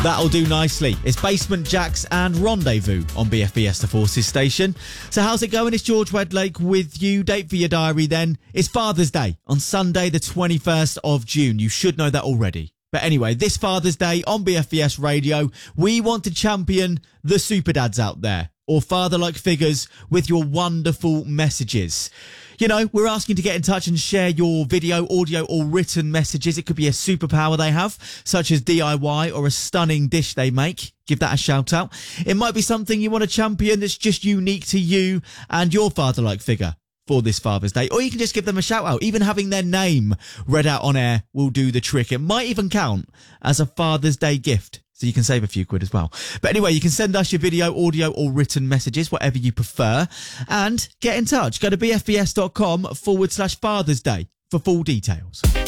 That'll do nicely. It's Basement Jaxx and Rendezvous on BFBS The Forces station. So how's it going? It's George Wedlake with you. Date for your diary then. It's Father's Day on Sunday the 21st of June. You should know that already. But anyway, this Father's Day on BFBS Radio, we want to champion the super dads out there, or father-like figures with your wonderful messages. You know, we're asking to get in touch and share your video, audio or written messages. It could be a superpower they have, such as DIY or a stunning dish they make. Give that a shout out. It might be something you want to champion that's just unique to you and your father-like figure for this Father's Day. Or you can just give them a shout out. Even having their name read out on air will do the trick. It might even count as a Father's Day gift. So you can save a few quid as well. But anyway, you can send us your video, audio or written messages, whatever you prefer. And get in touch. Go to bfbs.com/Father's Day for full details.